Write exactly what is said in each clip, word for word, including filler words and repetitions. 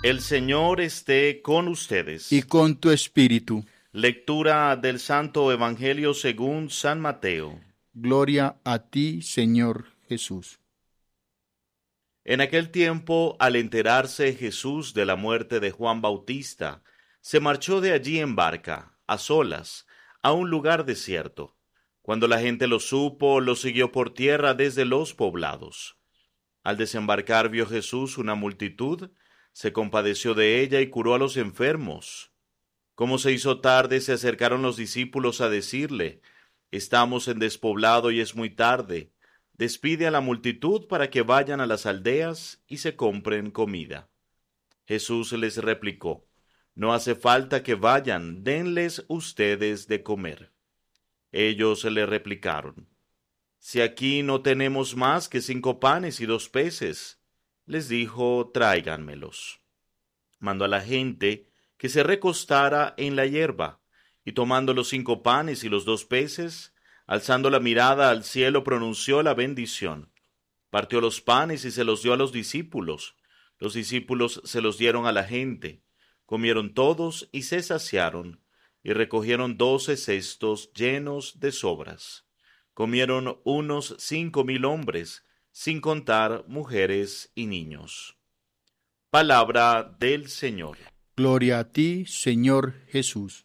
El Señor esté con ustedes. y con tu espíritu. Lectura del Santo Evangelio según San Mateo. Gloria a ti, Señor Jesús. En aquel tiempo, al enterarse Jesús de la muerte de Juan Bautista, se marchó de allí en barca, a solas, a un lugar desierto. Cuando la gente lo supo, lo siguió por tierra desde los poblados. Al desembarcar vio Jesús una multitud, se compadeció de ella y curó a los enfermos. Como se hizo tarde, se acercaron los discípulos a decirle: Estamos en despoblado y es muy tarde. Despide a la multitud para que vayan a las aldeas y se compren comida. Jesús les replicó: No hace falta que vayan, denles ustedes de comer. Ellos le replicaron: Si aquí no tenemos más que cinco panes y dos peces. Les dijo: Tráiganmelos. Mandó a la gente que se recostara en la hierba, y tomando los cinco panes y los dos peces, alzando la mirada al cielo, pronunció la bendición. Partió los panes y se los dio a los discípulos. Los discípulos se los dieron a la gente. Comieron todos y se saciaron, y recogieron doce cestos llenos de sobras. Comieron unos cinco mil hombres, sin contar mujeres y niños. Palabra del Señor. Gloria a ti, Señor Jesús.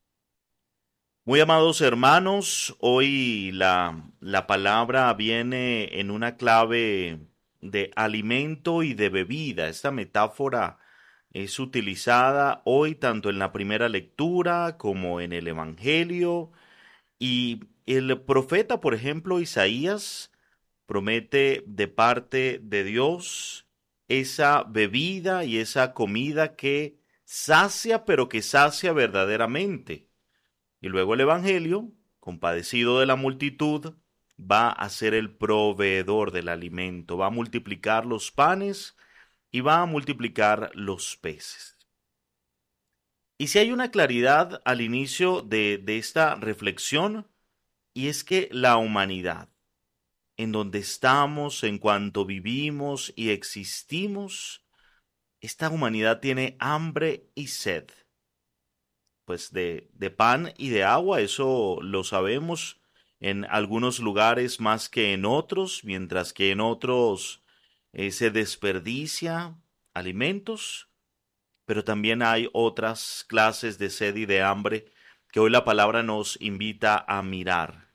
Muy amados hermanos, hoy la, la palabra viene en una clave de alimento y de bebida. Esta metáfora es utilizada hoy tanto en la primera lectura como en el Evangelio. Y el profeta, por ejemplo, Isaías, promete de parte de Dios esa bebida y esa comida que sacia, pero que sacia verdaderamente. Y luego el Evangelio, compadecido de la multitud, va a ser el proveedor del alimento, va a multiplicar los panes y va a multiplicar los peces. Y si hay una claridad al inicio de, de esta reflexión, y es que la humanidad, en donde estamos, en cuanto vivimos y existimos, esta humanidad tiene hambre y sed. Pues de, de pan y de agua, eso lo sabemos en algunos lugares más que en otros, mientras que en otros eh, se desperdicia alimentos, pero también hay otras clases de sed y de hambre que hoy la palabra nos invita a mirar.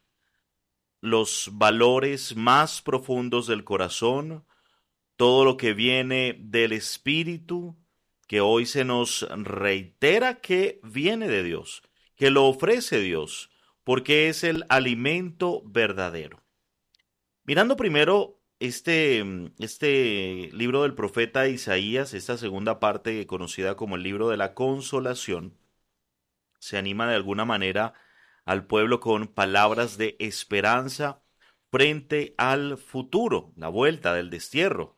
Los valores más profundos del corazón, todo lo que viene del Espíritu, que hoy se nos reitera que viene de Dios, que lo ofrece Dios, porque es el alimento verdadero. Mirando primero este, este libro del profeta Isaías, esta segunda parte conocida como el libro de la consolación, se anima de alguna manera al pueblo con palabras de esperanza frente al futuro, la vuelta del destierro.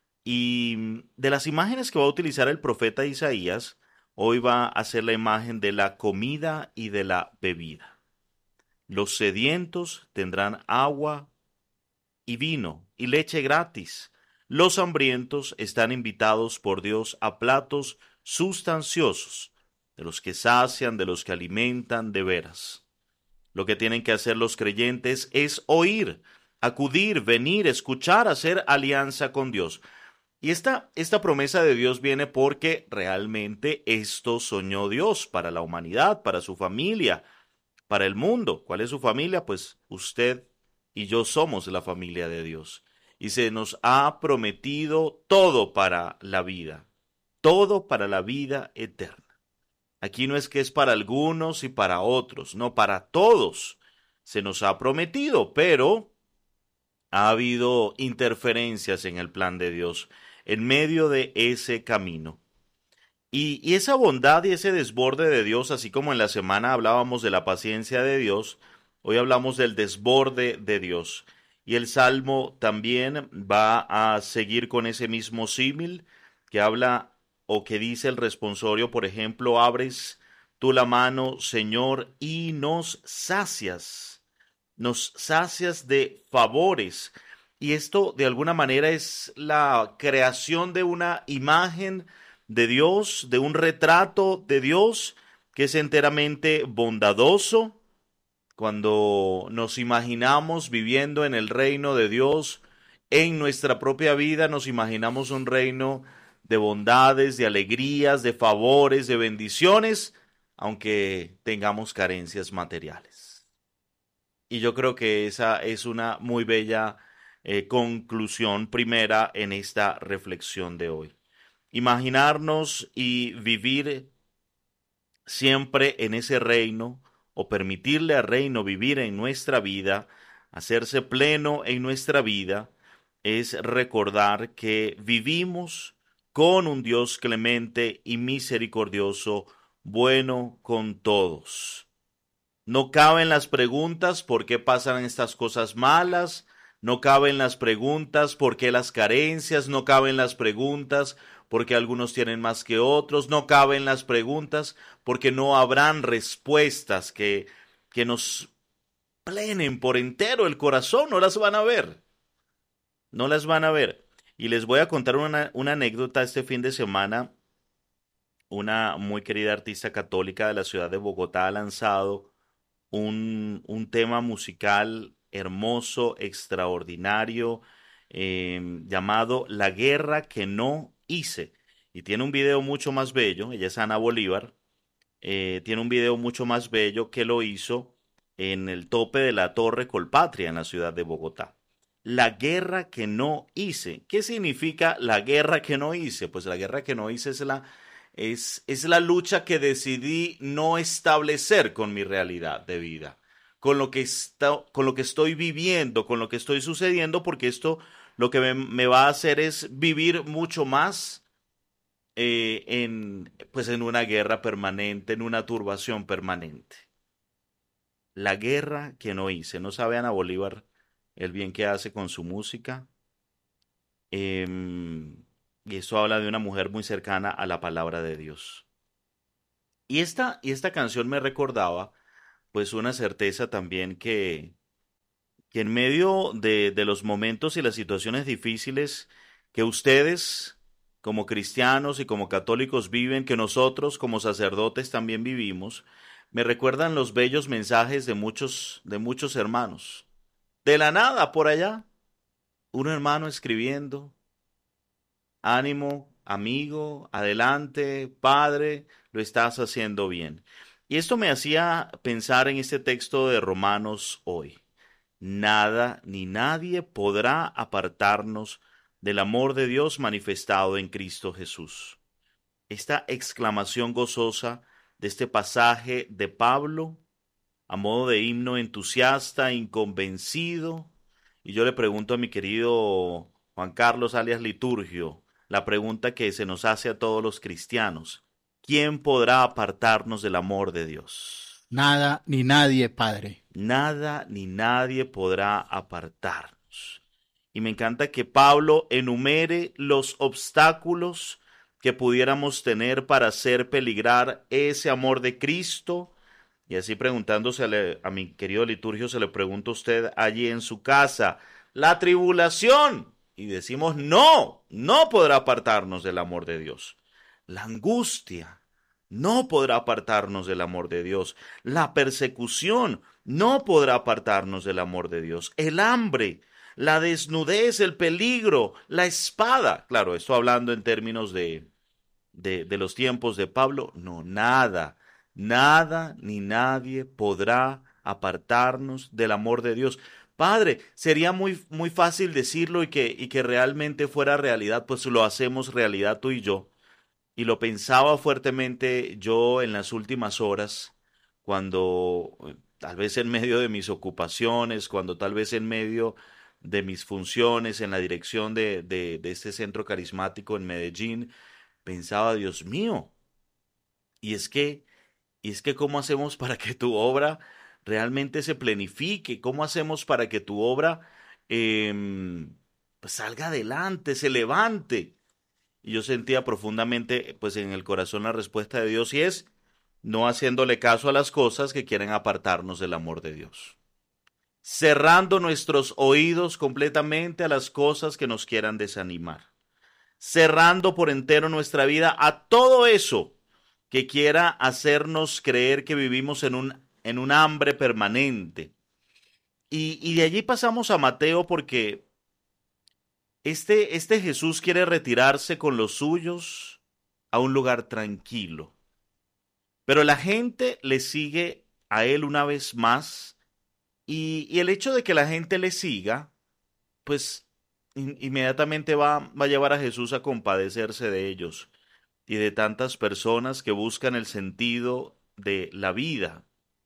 Y de las imágenes que va a utilizar el profeta Isaías, hoy va a ser la imagen de la comida y de la bebida. Los sedientos tendrán agua y vino y leche gratis. Los hambrientos están invitados por Dios a platos sustanciosos, de los que sacian, de los que alimentan de veras. Lo que tienen que hacer los creyentes es oír, acudir, venir, escuchar, hacer alianza con Dios. Y esta, esta promesa de Dios viene porque realmente esto soñó Dios para la humanidad, para su familia, para el mundo. ¿Cuál es su familia? Pues usted y yo somos la familia de Dios. Y se nos ha prometido todo para la vida, todo para la vida eterna. Aquí no es que es para algunos y para otros, no, para todos se nos ha prometido, pero ha habido interferencias en el plan de Dios en medio de ese camino. Y, y esa bondad y ese desborde de Dios, así como en la semana hablábamos de la paciencia de Dios, hoy hablamos del desborde de Dios. Y el Salmo también va a seguir con ese mismo símil que habla o que dice el responsorio, por ejemplo, abres tú la mano, Señor, y nos sacias, nos sacias de favores. Y esto de alguna manera es la creación de una imagen de Dios, de un retrato de Dios que es enteramente bondadoso. Cuando nos imaginamos viviendo en el reino de Dios, en nuestra propia vida nos imaginamos un reino de bondades, de alegrías, de favores, de bendiciones, aunque tengamos carencias materiales. Y yo creo que esa es una muy bella eh, conclusión primera en esta reflexión de hoy. Imaginarnos y vivir siempre en ese reino, o permitirle al reino vivir en nuestra vida, hacerse pleno en nuestra vida, es recordar que vivimos con un Dios clemente y misericordioso, bueno con todos. No caben las preguntas por qué pasan estas cosas malas, no caben las preguntas por qué las carencias, no caben las preguntas porque algunos tienen más que otros, no caben las preguntas porque no habrán respuestas que, que nos plenen por entero el corazón, no las van a ver, no las van a ver. Y les voy a contar una, una anécdota este fin de semana. Una muy querida artista católica de la ciudad de Bogotá ha lanzado un, un tema musical hermoso, extraordinario, eh, llamado La guerra que no hice. Y tiene un video mucho más bello, ella es Ana Bolívar, eh, tiene un video mucho más bello que lo hizo en el tope de la Torre Colpatria en la ciudad de Bogotá. La guerra que no hice. ¿Qué significa la guerra que no hice? Pues la guerra que no hice es la, es, es la lucha que decidí no establecer con mi realidad de vida, con lo que, está, con lo que estoy viviendo, con lo que estoy sucediendo, porque esto lo que me, me va a hacer es vivir mucho más eh, en, pues en una guerra permanente, en una turbación permanente. La guerra que no hice. ¿No sabe Ana Bolívar el bien que hace con su música? Eh, y eso habla de una mujer muy cercana a la palabra de Dios. Y esta, y esta canción me recordaba, pues, una certeza también que, que en medio de, de los momentos y las situaciones difíciles que ustedes, como cristianos y como católicos, viven, que nosotros, como sacerdotes, también vivimos, me recuerdan los bellos mensajes de muchos, de muchos hermanos. De la nada, por allá, un hermano escribiendo: ánimo, amigo, adelante, padre, lo estás haciendo bien. Y esto me hacía pensar en este texto de Romanos hoy. Nada ni nadie podrá apartarnos del amor de Dios manifestado en Cristo Jesús. Esta exclamación gozosa de este pasaje de Pablo, a modo de himno entusiasta, inconvencido. Y yo le pregunto a mi querido Juan Carlos alias Liturgio, la pregunta que se nos hace a todos los cristianos: ¿quién podrá apartarnos del amor de Dios? Nada ni nadie, Padre. Nada ni nadie podrá apartarnos. Y me encanta que Pablo enumere los obstáculos que pudiéramos tener para hacer peligrar ese amor de Cristo. Y así preguntándose a mi querido Liturgio, se le pregunta a usted allí en su casa: la tribulación. Y decimos: no, no podrá apartarnos del amor de Dios. La angustia no podrá apartarnos del amor de Dios. La persecución no podrá apartarnos del amor de Dios. El hambre, la desnudez, el peligro, la espada. Claro, esto hablando en términos de, de, de los tiempos de Pablo. No, nada. Nada ni nadie podrá apartarnos del amor de Dios. Padre, sería muy, muy fácil decirlo y que, y que realmente fuera realidad, pues lo hacemos realidad tú y yo. Y lo pensaba fuertemente yo en las últimas horas, cuando tal vez en medio de mis ocupaciones, cuando tal vez en medio de mis funciones en la dirección de, de, de este centro carismático en Medellín, pensaba: Dios mío, y es que Y es que ¿cómo hacemos para que tu obra realmente se plenifique? ¿Cómo hacemos para que tu obra eh, pues salga adelante, se levante? Y yo sentía profundamente pues en el corazón la respuesta de Dios, y es no haciéndole caso a las cosas que quieren apartarnos del amor de Dios. Cerrando nuestros oídos completamente a las cosas que nos quieran desanimar. cerrando por entero nuestra vida a todo eso que quiera hacernos creer que vivimos en un, en un hambre permanente. Y, y de allí pasamos a Mateo porque este, este Jesús quiere retirarse con los suyos a un lugar tranquilo. Pero la gente le sigue a él una vez más y, y el hecho de que la gente le siga, pues in- inmediatamente va, va a llevar a Jesús a compadecerse de ellos y de tantas personas que buscan el sentido de la vida.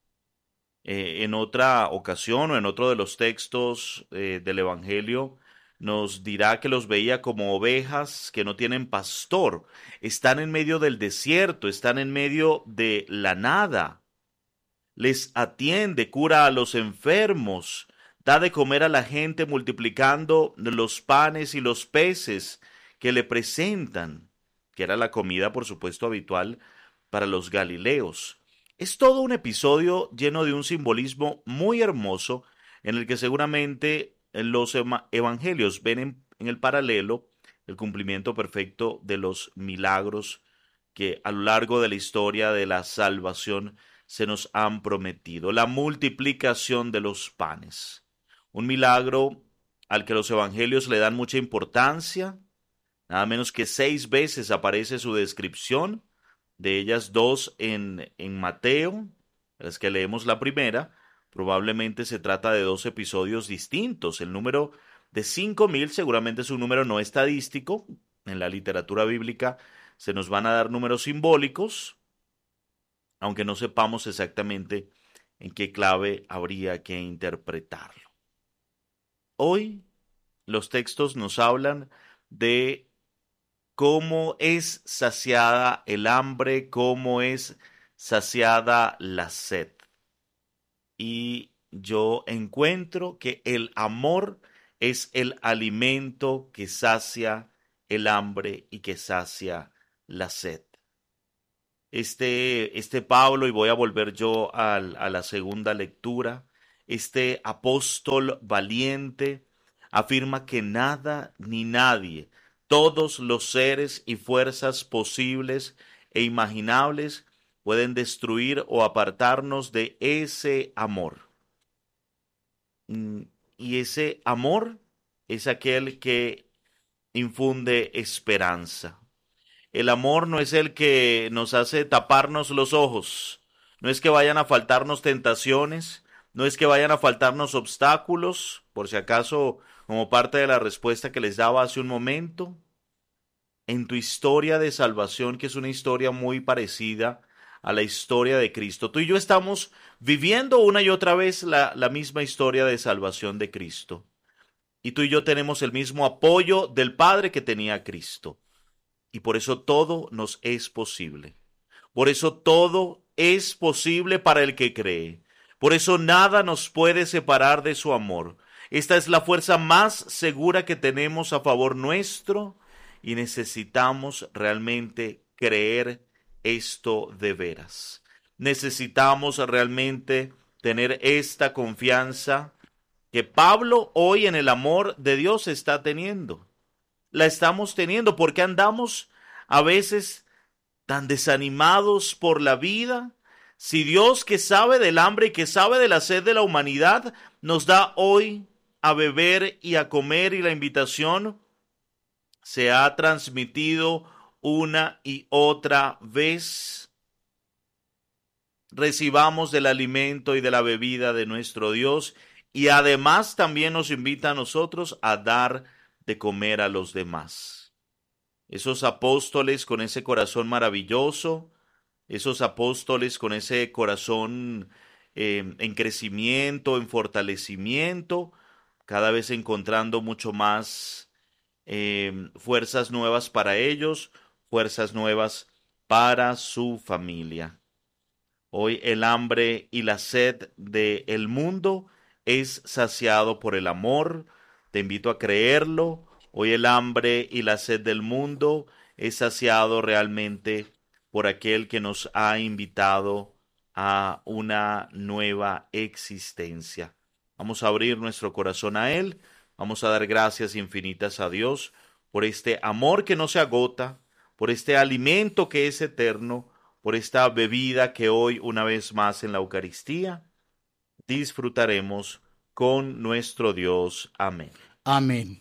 Eh, en otra ocasión o en otro de los textos eh, del Evangelio nos dirá que los veía como ovejas que no tienen pastor, están en medio del desierto, están en medio de la nada, les atiende, cura a los enfermos, da de comer a la gente multiplicando los panes y los peces que le presentan, que era la comida, por supuesto, habitual para los galileos. Es todo un episodio lleno de un simbolismo muy hermoso en el que seguramente los evangelios ven en, en el paralelo el cumplimiento perfecto de los milagros que a lo largo de la historia de la salvación se nos han prometido. La multiplicación de los panes. Un milagro al que los evangelios le dan mucha importancia. Nada menos que seis veces aparece su descripción, de ellas dos en, en Mateo, las que leemos la primera. Probablemente se trata de dos episodios distintos. El número de cinco mil seguramente es un número no estadístico. En la literatura bíblica se nos van a dar números simbólicos, aunque no sepamos exactamente en qué clave habría que interpretarlo. Hoy los textos nos hablan de cómo es saciada el hambre, cómo es saciada la sed. Y yo encuentro que el amor es el alimento que sacia el hambre y que sacia la sed. Este, este Pablo, y voy a volver yo al- a la segunda lectura, este apóstol valiente afirma que nada ni nadie, todos los seres y fuerzas posibles e imaginables pueden destruir o apartarnos de ese amor. Mm, Y ese amor es aquel que infunde esperanza. El amor no es el que nos hace taparnos los ojos, no es que vayan a faltarnos tentaciones, no es que vayan a faltarnos obstáculos, por si acaso, como parte de la respuesta que les daba hace un momento. En tu historia de salvación, que es una historia muy parecida a la historia de Cristo, tú y yo estamos viviendo una y otra vez la, la misma historia de salvación de Cristo. Y tú y yo tenemos el mismo apoyo del Padre que tenía Cristo. Y por eso todo nos es posible. Por eso todo es posible para el que cree. Por eso nada nos puede separar de su amor. Esta es la fuerza más segura que tenemos a favor nuestro y necesitamos realmente creer esto de veras. Necesitamos realmente tener esta confianza que Pablo hoy en el amor de Dios está teniendo. La estamos teniendo porque andamos a veces tan desanimados por la vida. Si Dios, que sabe del hambre y que sabe de la sed de la humanidad, nos da hoy a beber y a comer, y la invitación se ha transmitido una y otra vez, recibamos del alimento y de la bebida de nuestro Dios, y además también nos invita a nosotros a dar de comer a los demás. Esos apóstoles con ese corazón maravilloso, esos apóstoles con ese corazón eh, en crecimiento, en fortalecimiento, cada vez encontrando mucho más eh, fuerzas nuevas para ellos, fuerzas nuevas para su familia. Hoy el hambre y la sed del mundo es saciado por el amor. Te invito a creerlo. Hoy el hambre y la sed del mundo es saciado realmente por aquel que nos ha invitado a una nueva existencia. Vamos a abrir nuestro corazón a Él. Vamos a dar gracias infinitas a Dios por este amor que no se agota, por este alimento que es eterno, por esta bebida que hoy, una vez más en la Eucaristía, disfrutaremos con nuestro Dios. Amén. Amén.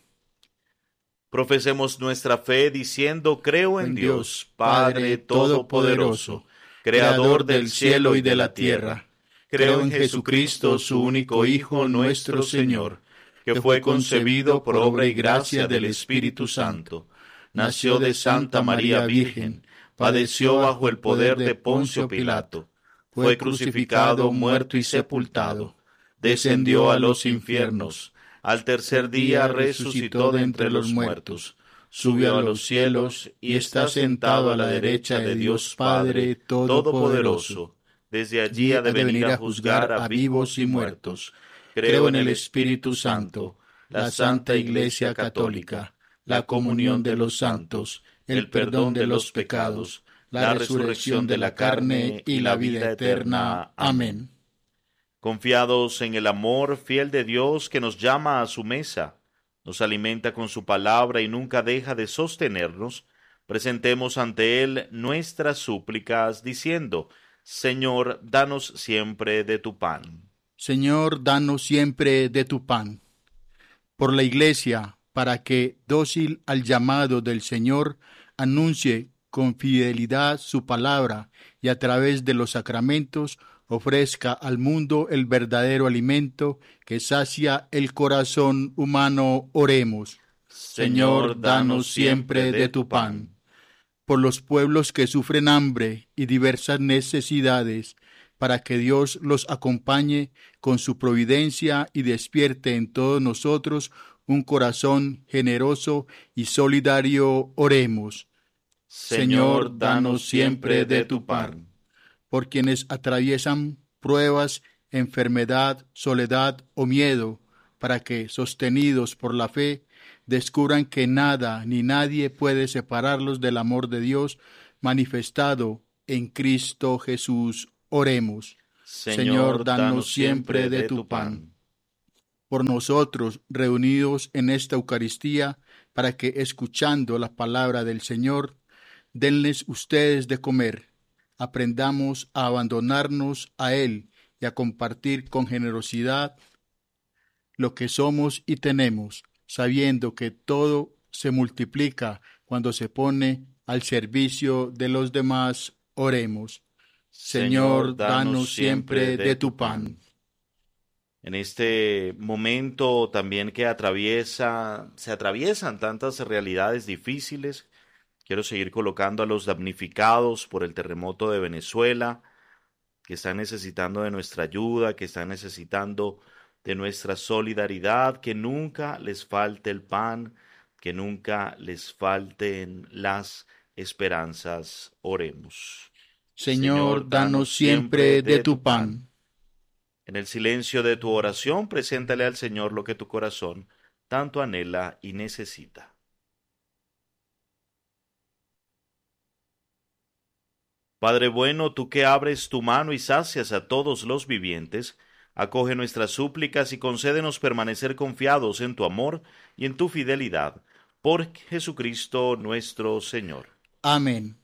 Profesemos nuestra fe diciendo: creo en En Dios, Dios, Padre Padre Todopoderoso, Todopoderoso, Creador del cielo y de la tierra. Creo en Jesucristo, su único Hijo, nuestro Señor, que fue concebido por obra y gracia del Espíritu Santo. Nació de Santa María Virgen, padeció bajo el poder de Poncio Pilato, fue crucificado, muerto y sepultado, descendió a los infiernos, al tercer día resucitó de entre los muertos, subió a los cielos y está sentado a la derecha de Dios Padre Todopoderoso. Desde allí ha de venir a juzgar a vivos y muertos. Creo en el Espíritu Santo, la Santa Iglesia Católica, la comunión de los santos, el perdón de los pecados, la resurrección de la carne y la vida eterna. Amén. Confiados en el amor fiel de Dios que nos llama a su mesa, nos alimenta con su palabra y nunca deja de sostenernos, presentemos ante Él nuestras súplicas diciendo: Señor, danos siempre de tu pan. Señor, danos siempre de tu pan. Por la Iglesia, para que, dócil al llamado del Señor, anuncie con fidelidad su palabra y a través de los sacramentos ofrezca al mundo el verdadero alimento que sacia el corazón humano. Oremos. Señor, danos siempre de tu pan. Por los pueblos que sufren hambre y diversas necesidades, para que Dios los acompañe con su providencia y despierte en todos nosotros un corazón generoso y solidario. Oremos. Señor, danos siempre de tu pan. Por quienes atraviesan pruebas, enfermedad, soledad o miedo, para que, sostenidos por la fe, descubran que nada ni nadie puede separarlos del amor de Dios manifestado en Cristo Jesús. Oremos. Señor, danos siempre de tu pan. Por nosotros, reunidos en esta Eucaristía, para que, escuchando la palabra del Señor, denles ustedes de comer. Aprendamos a abandonarnos a Él y a compartir con generosidad lo que somos y tenemos, sabiendo que todo se multiplica cuando se pone al servicio de los demás. Oremos. Señor, danos siempre de tu pan. En este momento también que atraviesa, se atraviesan tantas realidades difíciles, quiero seguir colocando a los damnificados por el terremoto de Venezuela, que están necesitando de nuestra ayuda, que están necesitando de nuestra solidaridad, que nunca les falte el pan, que nunca les falten las esperanzas. Oremos. Señor, danos siempre de tu pan. En el silencio de tu oración, preséntale al Señor lo que tu corazón tanto anhela y necesita. Padre bueno, tú que abres tu mano y sacias a todos los vivientes, acoge nuestras súplicas y concédenos permanecer confiados en tu amor y en tu fidelidad, por Jesucristo nuestro Señor. Amén.